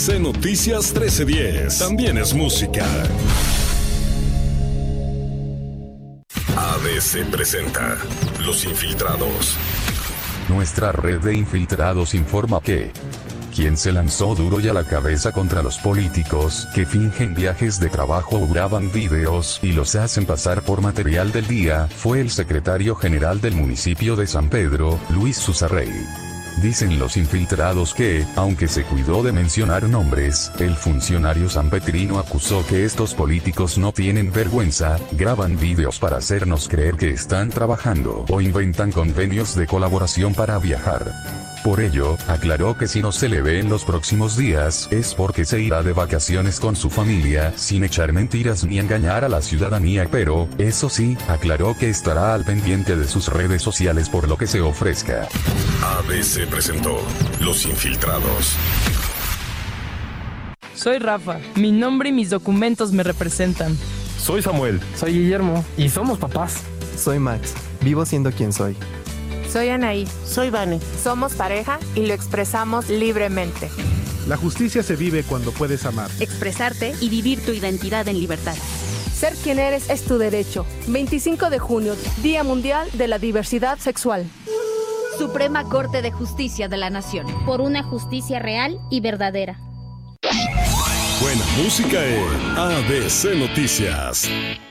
ABC Noticias 1310. También es música. ABC presenta Los Infiltrados. Nuestra red de infiltrados informa que quien se lanzó duro y a la cabeza contra los políticos que fingen viajes de trabajo o graban videos y los hacen pasar por material del día fue el secretario general del municipio de San Pedro, Luis Susarrey. Dicen los infiltrados que, aunque se cuidó de mencionar nombres, el funcionario sanpetrino acusó que estos políticos no tienen vergüenza, graban videos para hacernos creer que están trabajando o inventan convenios de colaboración para viajar. Por ello, aclaró que si no se le ve en los próximos días, es porque se irá de vacaciones con su familia, sin echar mentiras ni engañar a la ciudadanía, pero, eso sí, aclaró que estará al pendiente de sus redes sociales por lo que se ofrezca. ABC presentó Los Infiltrados. Soy Rafa, mi nombre y mis documentos me representan. Soy Samuel. Soy Guillermo, y somos papás. Soy Max, vivo siendo quien soy. Soy Anaí. Soy Vane. Somos pareja y lo expresamos libremente. La justicia se vive cuando puedes amar, expresarte y vivir tu identidad en libertad. Ser quien eres es tu derecho. 25 de junio, Día Mundial de la Diversidad Sexual. Suprema Corte de Justicia de la Nación. Por una justicia real y verdadera. Buena música en ABC Noticias.